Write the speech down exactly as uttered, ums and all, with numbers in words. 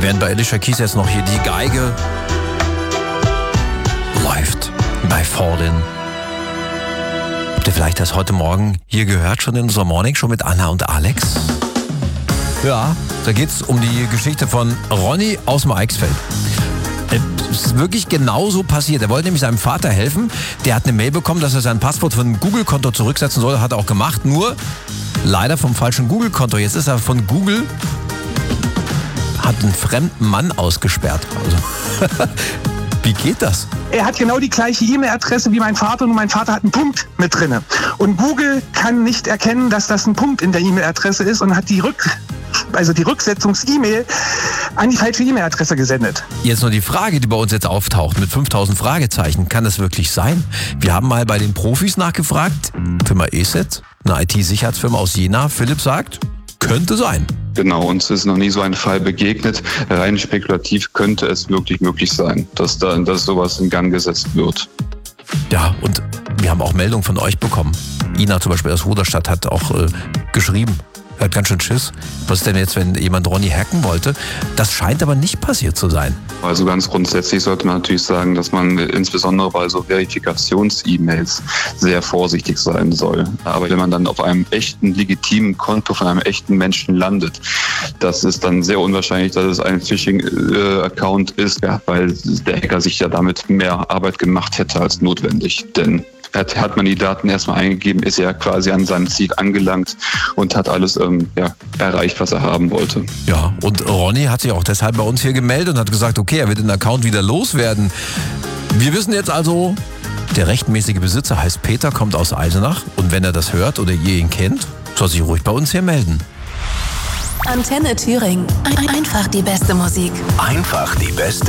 während bei Alicia Keys jetzt noch hier die Geige läuft bei Fallen. Habt ihr vielleicht das heute Morgen hier gehört, schon in unserer Morning Show mit Anna und Alex? Ja, da geht's um die Geschichte von Ronny aus dem Eichsfeld. Es ist wirklich genauso passiert. Er wollte nämlich seinem Vater helfen. Der hat eine Mail bekommen, dass er sein Passwort von einem Google-Konto zurücksetzen soll. Hat er auch gemacht, nur leider vom falschen Google-Konto. Jetzt ist er von Google, hat einen fremden Mann ausgesperrt. Also, wie geht das? Er hat genau die gleiche E-Mail-Adresse wie mein Vater, nur mein Vater hat einen Punkt mit drin. Und Google kann nicht erkennen, dass das ein Punkt in der E-Mail-Adresse ist und hat die Rück... also die Rücksetzungs-E-Mail an die falsche E-Mail-Adresse gesendet. Jetzt nur die Frage, die bei uns jetzt auftaucht, mit fünftausend Fragezeichen. Kann das wirklich sein? Wir haben mal bei den Profis nachgefragt, Firma E S E T, eine I T-Sicherheitsfirma aus Jena. Philipp sagt, könnte sein. Genau, uns ist noch nie so ein Fall begegnet. Rein spekulativ könnte es wirklich möglich sein, dass da dass sowas in Gang gesetzt wird. Ja, und wir haben auch Meldungen von euch bekommen. Ina zum Beispiel aus Ruderstadt hat auch äh, geschrieben, er hat ganz schön Schiss. Was ist denn jetzt, wenn jemand Ronny hacken wollte? Das scheint aber nicht passiert zu sein. Also ganz grundsätzlich sollte man natürlich sagen, dass man insbesondere bei so Verifikations-E-Mails sehr vorsichtig sein soll. Aber wenn man dann auf einem echten, legitimen Konto von einem echten Menschen landet, das ist dann sehr unwahrscheinlich, dass es ein Phishing-Account ist, ja, weil der Hacker sich ja damit mehr Arbeit gemacht hätte als notwendig. Denn Hat, hat man die Daten erstmal eingegeben, ist er quasi an seinem Ziel angelangt und hat alles ähm, ja, erreicht, was er haben wollte. Ja, und Ronny hat sich auch deshalb bei uns hier gemeldet und hat gesagt, okay, er wird den Account wieder loswerden. Wir wissen jetzt also, der rechtmäßige Besitzer heißt Peter, kommt aus Eisenach und wenn er das hört oder ihr ihn kennt, soll sich ruhig bei uns hier melden. Antenne Thüringen. Einfach die beste Musik. Einfach die beste